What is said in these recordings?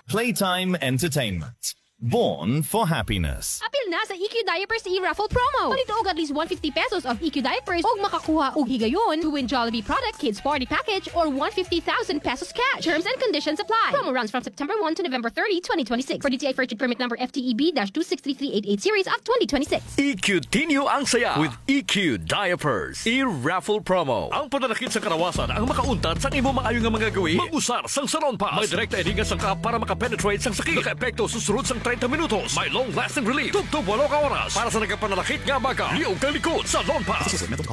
Playtime Entertainment. Born for happiness. Apil na sa EQ Diapers e-raffle promo. Palito og at least 150 pesos of EQ Diapers og makakuha og higayon to win Jollibee product Kids Party Package or 150,000 pesos cash. Terms and conditions apply. Promo runs from September 1 to November 30, 2026. For DTI Virgin Permit Number FTEB-263388 Series of 2026. EQ-tinyo ang saya with EQ Diapers e-raffle promo. Ang pananakit sa karawasan ang makauntad sa imo maayo nga mga gawi. Mag-usar sang Salon Pass. May direkta ediga sang ka para makapenetrate sang sakit. Naka-epekto susunod sang 30 minutos. May long-lasting relief. Tugtog 8 ka oras. Para sa nagkapananakit nga baga. Liog kang likod. Salon Pass.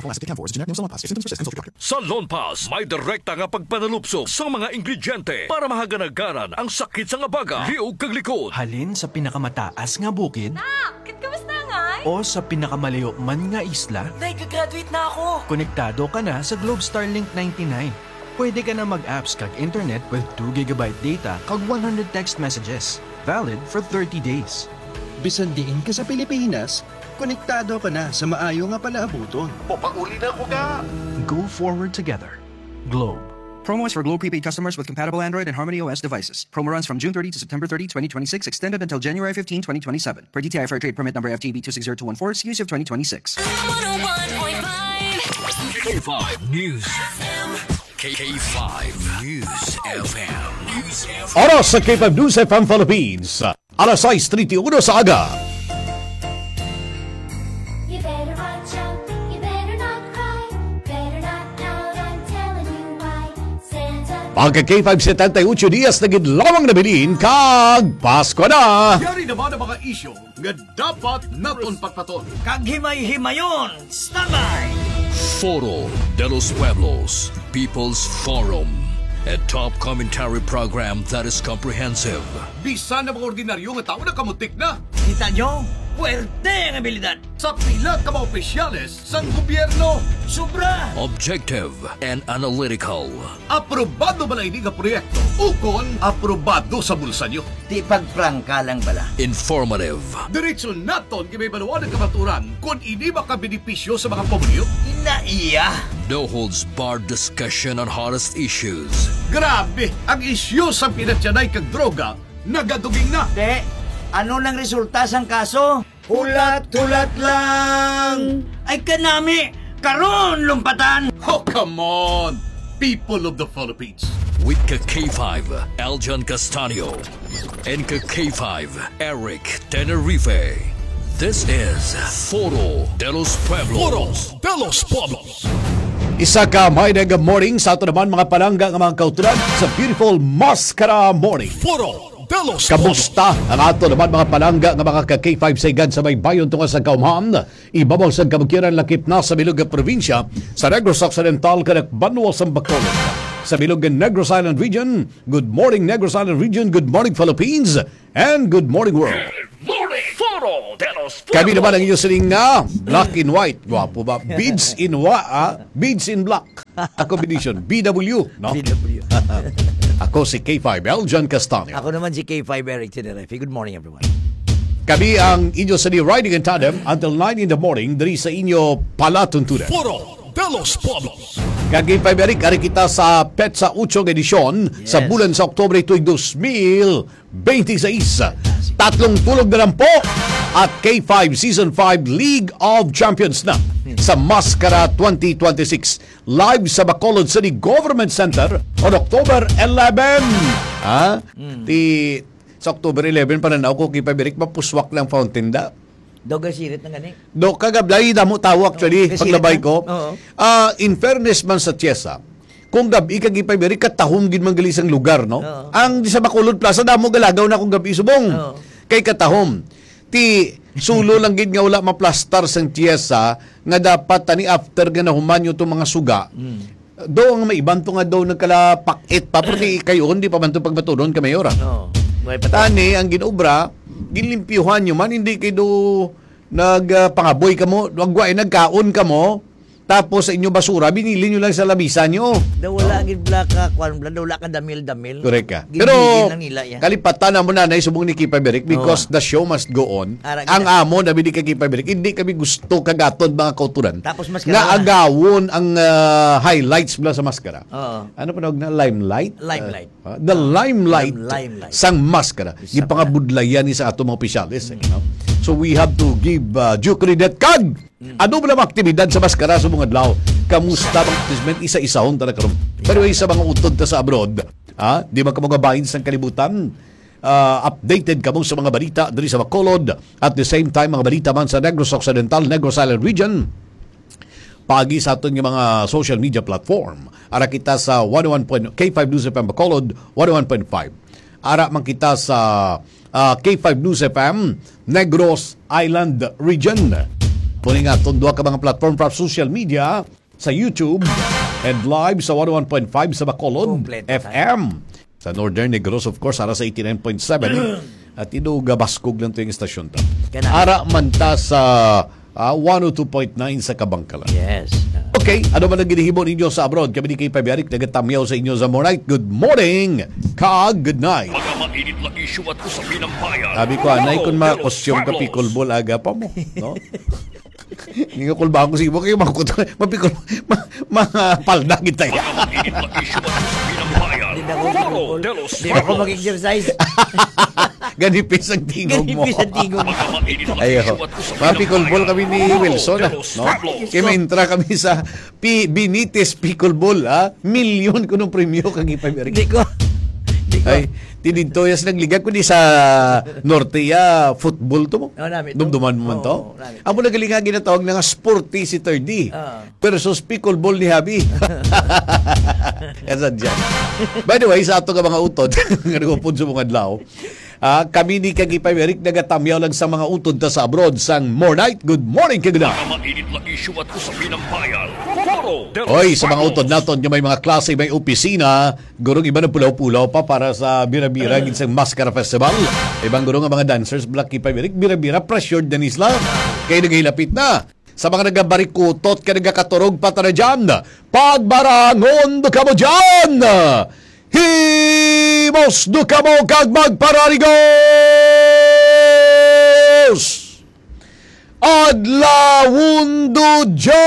Salon Pass. May direkta nga pagpanalupsok sa mga ingrediente para mahaganagaran ang sakit sa nga baga. Liog kang likod. Halin sa pinakamataas nga bukid Kamusta nga? o sa pinakamalayo man nga isla, Nag-graduate na ako. konektado ka na sa Globe Starlink 99. Pwede ka na mag-apps kag internet with 2 GB data kag 100 text messages. Valid for 30 days. Bisan diin ka sa Pilipinas, konektado ka na sa maayo nga palaabuton. Papauli na ko ka. Go forward together. Globe. Promo is for Globe prepaid customers with compatible Android and Harmony OS devices. Promo runs from June 30 to September 30, 2026, extended until January 15, 2027. Per DTI Fair Trade Permit Number FTB 260214, series of 2026. 101.5 K5 News K5 News FM. Oras sa K5 News FM Philippines. Alas 6:31 sa aga. You better watch out, you better not cry, better not pout, I'm telling you why. Santa Pagka K5 78 Dias na gidlawang nabilin kag Pasko na. Yari naman ang mga isyo nga dapat naton pagpaton. Kag himay-himayon. Standby! Foro de los Pueblos, People's Forum, a top commentary program that is comprehensive. Bisan na mga ordinaryo nga tao na kamutik na. Kita nyo? Puerte ang abilidad. Sa pila ka mga opisyales sang gobyerno. Sobra! Objective and analytical. Aprobado ba na ini nga proyekto? Ukon, aprobado sa bulsa nyo. Di pagprangka lang bala. Informative. Diretso naton kami baluan ng kabaturan kung ini makabenepisyo sa mga pamilyo. Inaiya! No holds barred discussion on hottest issues. Grabe, ang isyu sa pinatyanay kag droga, nagaduging na. De, ano lang resulta sang kaso? Hulat-hulat lang! Ay kanami! Karon lumpatan! Oh, come on! People of the Philippines. With K5, Aljon Castanio. And K5, Eric Tenerife. This is Foro de los Pueblos. de los Pueblos. Isa ka may good morning sa ato naman mga palangga nga mga kautulan sa beautiful Mascara Morning. Foro de los Kamusta ang ato naman mga palangga nga mga ka-K5 Saigan sa may bayon tunga sa Kaumhan, ibabaw sa kabukiran lakip na sa Bilog nga probinsya sa Negros Occidental kanak Banwa sa Bacolod. Sa Bilog nga Negros Island Region, good morning Negros Island Region, good morning Philippines, and good morning world. Foro de los Pueblos. Kami naman ang inyong siling nga black and white. Gwapo ba? Beads in beads in black. A combination. BW. No? BW. Ako si K5, Aljon Castanio. Ako naman si K5 Eric Tenerife. Good morning everyone. Kami ang inyo sa riding in tandem until 9 in the morning dari sa inyo palatuntunan. Foro de los Pueblos. Kag K5 Eric, ari kita sa Petsa 8 edisyon sa bulan sa Oktubre tuig 2026. Tatlong tulog na lang po at K5 Season 5 League of Champions na sa Mascara 2026. Live sa Bacolod City Government Center on October 11. Sa October 11 pa na ako K5 Eric, mapuswak lang fountain da. Doga sirit na gani. Do kagablay damo tawo actually paglabay ko. Oo. In fairness man sa Tiesa, kung gabi kagipay beri katahom gid man gali sang lugar no. Oo. Ang di sa Bacolod Plaza damo galagaw na kung gabi subong. Oo. Kay katahom. Ti sulo lang gid nga wala maplastar sang Tiesa nga dapat tani after nga nahuman yo mga suga. Do ang maibanto nga daw nagkala pakit pa perti kayo hindi pa man to pagbatunon ka mayor. Oo. May patay. Tani ang ginobra ginlimpyuhan nyo man, hindi kayo nagpangaboy ka mo, wagwa nagkaon ka mo, Tapos sa inyo basura, binili nyo lang sa labisa nyo. Daw wala gid ka kwan daw wala ka damil-damil. Correct ka. Gibigin Pero lang nila yan. kalipatan na mo na subong ni Kipa Beric because the show must go on. Ara, Ang gina- amo na bini ka Kipa Beric, hindi kami gusto kagaton mga kauturan. Tapos nga maskara na. agawon ang highlights mula sa maskara. Oo. Ano pa na limelight? Limelight. The limelight, Limelight. sang maskara. Yung pangabudlayan ni sa atong mga opisyalis. So we have to give due credit kag. Ano ba naman aktibidad sa maskara sa mga adlaw? Kamusta bang treatment isa-isahon talaga karon? Pero sa mga utod ta sa abroad, di man ka mga bahin sa kalibutan. Updated kamo sa mga balita diri sa Bacolod. At the same time, mga balita man sa Negros Occidental, Negros Island Region. Pagi sa aton nga mga social media platform. Ara kita sa 101. K5 News FM Bacolod, 101.5. Ara man kita sa K5 News FM Negros Island Region. Muli nga itong duha ka mga platform para social media sa YouTube and live sa 101.5 sa Bacolod Kompleto FM. Sa Northern Negros, of course, ara sa 89.7 at inuga baskog lang ito yung estasyon ta. Ara man ta sa 102.9 sa Kabangkalan. Yes. Okay, ano man ang ginihimo ninyo sa abroad? Kami ni Kay Pabiarik, nagatamyaw sa inyo sa morning. Good morning, kag good night. Mga mainit na issue at usapin ng bayan. Sabi ko, anay, kung makostyong ka pikolbol, aga pa mo. No? Hindi ko kulbahan ko sige mo kayo mapikol, mga palda kita. Mga mainit na issue at usapin ng bayan. Foro de los Di ba ako mag-exercise? Ganipis ang tingog mo. Ganipis ang tingog. Mga mainit na Ayo. issue at usapin ng Mapikolbol bayan. kami ni Wilson, no? Kaya kami sa Binites Pickleball, milyon ko ng premyo kang ipamirik. Hindi ko. Ay, tinintoyas ng liga ko di sa Nortea football to mo. Oh, namin to. Dumduman mo man to. Oo, namin. Amo na galing nga ginatawag na nga sporty si 3D. Versus pickleball ni Habi. Esa dyan. By the way, sa ato nga mga utod, nga nagupod sa mga adlaw, kami ni Kagipay Eric nagatamyaw lang sa mga utod ta sa abroad sang more night. Good morning, kagana. Mga mainit na issue at usapin ng bayan. Foro de los Oy, sa mga utod Balos. naton, yung may mga klase, may opisina, gurong iba na pulaw-pulaw pa para sa Bira-Bira ginsang Mascara Festival. Ibang gurong nga mga dancers, Black Kipay Eric, Bira-Bira, pressured na nisla. Kaya nagahilapit na. Sa mga nagabarikutot, kaya nagakaturog pa tara dyan. Pagbarangon do ka mo dyan! Himos do ka mo kag magpararigos! Adlawundo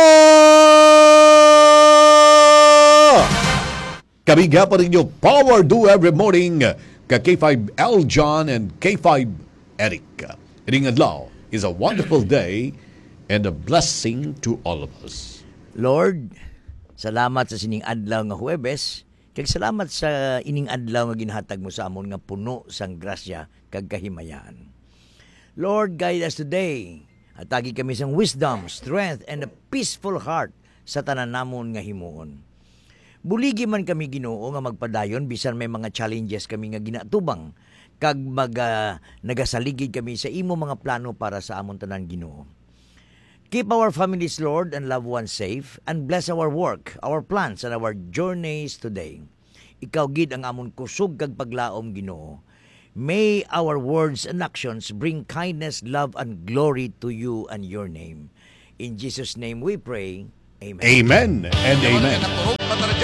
dyan! Kami nga pa rin nyo, Power Do every morning, ka K5 L. John and K5 Eric. Ring adlaw is a wonderful day and a blessing to all of us. Lord, salamat sa sining adlaw nga Huwebes. Kag salamat sa ining adlaw nga ginhatag mo sa amon nga puno sang grasya kag kahimayan. Lord, guide us today. Atagi kami sang wisdom, strength, and a peaceful heart sa tanan namon nga himuon. Buligi man kami Ginoo nga magpadayon bisan may mga challenges kami nga ginatubang kag nagasaligid kami sa imo mga plano para sa amon tanan Ginoo. Keep our families, Lord, and loved ones safe, and bless our work, our plans, and our journeys today. Ikaw gid ang amon kusog kag paglaom Ginoo. May our words and actions bring kindness, love, and glory to you and your name. In Jesus' name we pray. Amen. Amen and amen.